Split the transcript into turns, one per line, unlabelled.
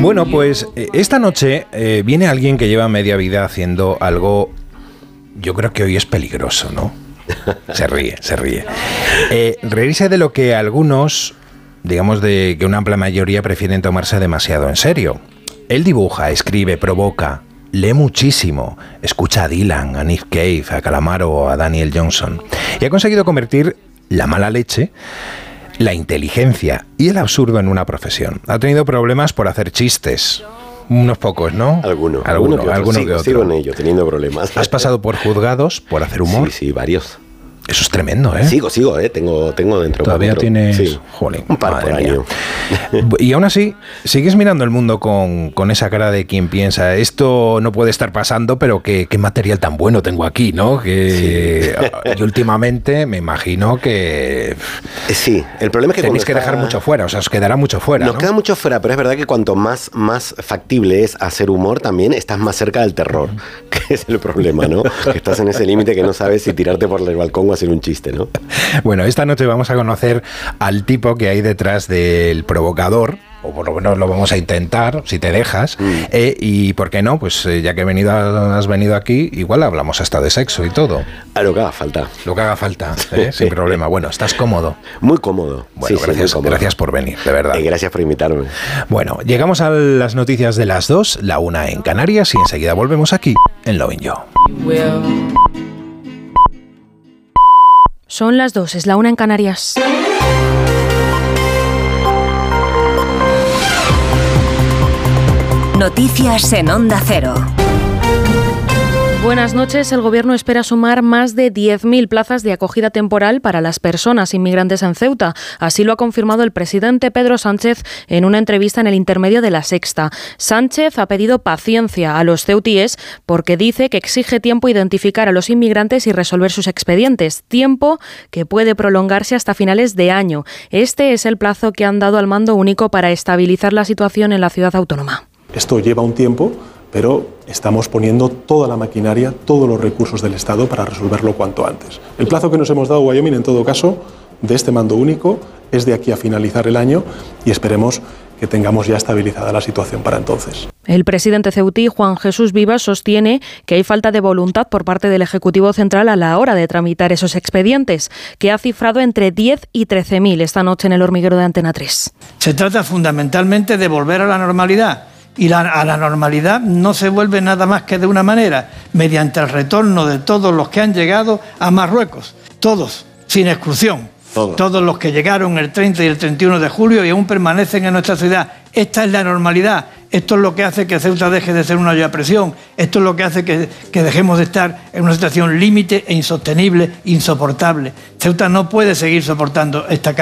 Bueno, pues esta noche viene alguien que lleva media vida haciendo algo, yo creo que hoy es peligroso, ¿no? Se ríe. Reírse de lo que algunos, digamos de que una amplia mayoría, prefieren tomarse demasiado en serio. Él dibuja, escribe, provoca, lee muchísimo, escucha a Dylan, a Nick Cave, a Calamaro o a Daniel Johnson. Y ha conseguido convertir la mala leche, la inteligencia y el absurdo en una profesión. Ha tenido problemas por hacer chistes. Unos pocos, ¿no?
Alguno que otro. Sigo en ello, teniendo problemas.
¿Has pasado por juzgados por hacer humor?
Sí, varios.
Eso es tremendo, ¿eh?
Sigo, tengo dentro.
Todavía tienes...
Sí.
Jolín,
un par por año.
Y aún así, sigues mirando el mundo con esa cara de quien piensa, esto no puede estar pasando, pero qué material tan bueno tengo aquí, ¿no? Y últimamente me imagino que...
Sí, el problema es que
tenéis que dejar mucho fuera, o sea, os quedará mucho fuera,
Nos queda mucho fuera, pero es verdad que cuanto más factible es hacer humor, también estás más cerca del terror, que es el problema, ¿no? Que estás en ese límite que no sabes si tirarte por el balcón o hacer un chiste, ¿no?
Bueno, esta noche vamos a conocer al tipo que hay detrás del provocador, o por lo menos lo vamos a intentar, si te dejas, y ¿por qué no? Pues ya que has venido aquí, igual hablamos hasta de sexo y todo.
A lo que haga falta.
Lo que haga falta, sin problema. Bueno, ¿estás cómodo?
Muy cómodo.
Bueno,
sí, muy cómodo.
Gracias por venir, de verdad.
Gracias por invitarme.
Bueno, llegamos a las noticias de las 2, la 1 en Canarias, y enseguida volvemos aquí en Lovin' You.
Son las 2, es la 1 en Canarias.
Noticias en Onda Cero.
Buenas noches. El Gobierno espera sumar más de 10.000 plazas de acogida temporal para las personas inmigrantes en Ceuta. Así lo ha confirmado el presidente Pedro Sánchez en una entrevista en El Intermedio de La Sexta. Sánchez ha pedido paciencia a los ceutíes porque dice que exige tiempo identificar a los inmigrantes y resolver sus expedientes. Tiempo que puede prolongarse hasta finales de año. Este es el plazo que han dado al Mando Único para estabilizar la situación en la ciudad autónoma.
Esto lleva un tiempo, pero estamos poniendo toda la maquinaria, todos los recursos del Estado para resolverlo cuanto antes. El plazo que nos hemos dado, Wyoming, en todo caso, de este mando único, es de aquí a finalizar el año y esperemos que tengamos ya estabilizada la situación para entonces.
El presidente ceutí, Juan Jesús Vivas, sostiene que hay falta de voluntad por parte del Ejecutivo Central a la hora de tramitar esos expedientes, que ha cifrado entre 10 y 13.000 esta noche en el hormiguero de Antena 3.
Se trata fundamentalmente de volver a la normalidad. Y a la normalidad no se vuelve nada más que de una manera, mediante el retorno de todos los que han llegado a Marruecos, todos, sin exclusión, todos los que llegaron el 30 y el 31 de julio y aún permanecen en nuestra ciudad. Esta es la normalidad, esto es lo que hace que Ceuta deje de ser una olla a presión, esto es lo que hace que dejemos de estar en una situación límite e insostenible, insoportable. Ceuta no puede seguir soportando esta